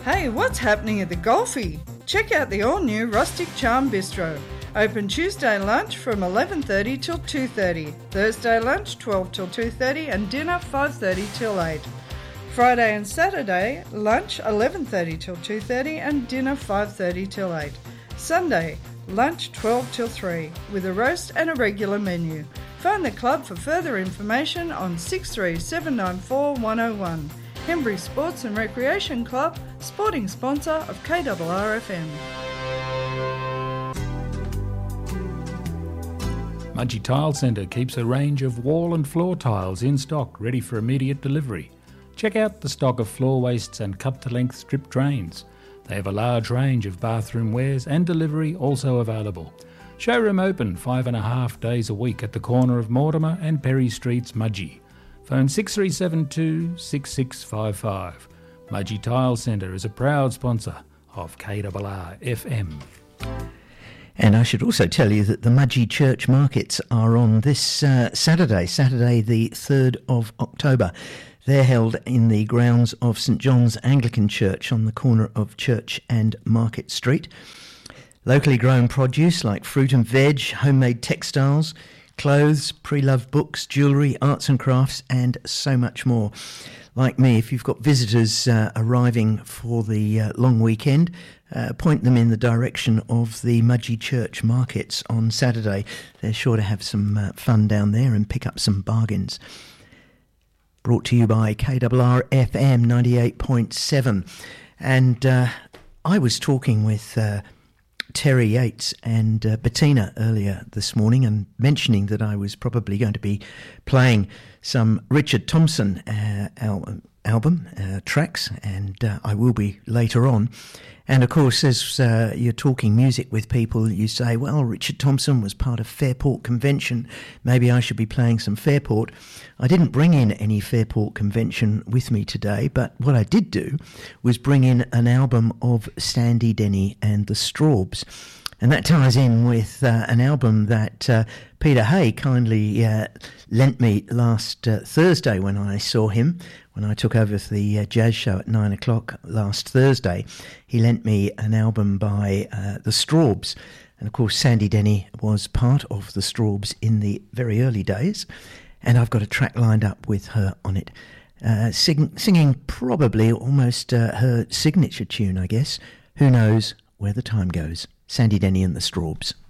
Hey, what's happening at the Golfie? Check out the all-new Rustic Charm Bistro. Open Tuesday lunch from 11:30 till 2:30. Thursday lunch 12 till 2:30 and dinner 5:30 till 8. Friday and Saturday lunch 11:30 till 2:30 and dinner 5:30 till 8. Sunday lunch 12 till 3 with a roast and a regular menu. Phone the club for further information on 63794 101. Hembury Sports and Recreation Club, sporting sponsor of KRRFM. Mudgee Tile Centre keeps a range of wall and floor tiles in stock, ready for immediate delivery. Check out the stock of floor wastes and cut-to-length strip drains. They have a large range of bathroom wares and delivery also available. Showroom open 5.5 days a week at the corner of Mortimer and Perry Streets, Mudgee. Phone 6372 6655. Mudgee Tile Centre is a proud sponsor of KRRFM. And I should also tell you that the Mudgee Church Markets are on this Saturday the 3rd of October. They're held in the grounds of St John's Anglican Church on the corner of Church and Market Street. Locally grown produce like fruit and veg, homemade textiles, clothes, pre-loved books, jewellery, arts and crafts, and so much more. Like me, if you've got visitors arriving for the long weekend, point them in the direction of the Mudgee Church Markets on Saturday. They're sure to have some fun down there and pick up some bargains. Brought to you by KRRFM 98.7. And I was talking with Terry Yates and Bettina earlier this morning and mentioning that I was probably going to be playing some Richard Thompson album tracks, and I will be later on. And of course, as you're talking music with people, you say, well, Richard Thompson was part of Fairport Convention, maybe I should be playing some Fairport. I didn't bring in any Fairport Convention with me today, but what I did do was bring in an album of Sandy Denny and the Strawbs. And that ties in with an album that Peter Hay kindly lent me last Thursday when I saw him, when I took over the jazz show at 9 o'clock last Thursday. He lent me an album by the Strawbs. And of course, Sandy Denny was part of the Strawbs in the very early days. And I've got a track lined up with her on it, singing probably almost her signature tune, I guess. Who knows where the time goes? Sandy Denny and the Strawbs.